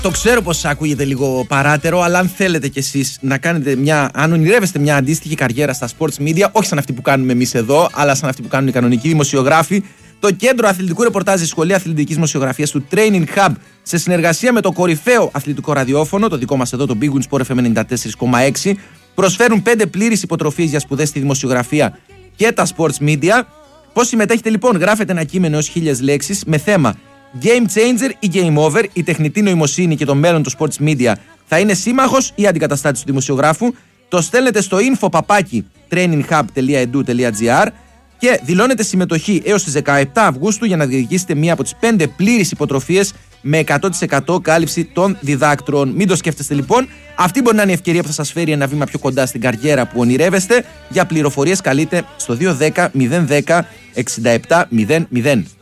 Το ξέρω πως ακούγεται λίγο παράτερο, αλλά αν θέλετε κι εσείς να κάνετε αν ονειρεύεστε μια αντίστοιχη καριέρα στα sports media, όχι σαν αυτή που κάνουμε εμείς εδώ, αλλά σαν αυτή που κάνουν οι κανονικοί δημοσιογράφοι, το Κέντρο Αθλητικού Ρεπορτάζ της Σχολή Αθλητικής Δημοσιογραφίας του Training Hub, σε συνεργασία με το κορυφαίο αθλητικό ραδιόφωνο, το δικό μας εδώ, το Big Win Sport FM 94,6, προσφέρουν 5 πλήρεις υποτροφίες για σπουδές στη δημοσιογραφία και τα sports media. Πώς συμμετέχετε λοιπόν? Γράφετε ένα κείμενο έως 1000 λέξεις με θέμα Game Changer ή Game Over, η τεχνητή νοημοσύνη και το μέλλον του sports media θα είναι σύμμαχος ή αντικαταστάτης του δημοσιογράφου. Το στέλνετε στο info@traininghub.edu.gr και δηλώνετε συμμετοχή έως τις 17 Αυγούστου για να διεκδικήσετε μία από τις 5 πλήρεις υποτροφίες με 100% κάλυψη των διδάκτρων. Μην το σκέφτεστε λοιπόν. Αυτή μπορεί να είναι η ευκαιρία που θα σας φέρει ένα βήμα πιο κοντά στην καριέρα που ονειρεύεστε. Για πληροφορίες καλείτε στο 210 010 67 00.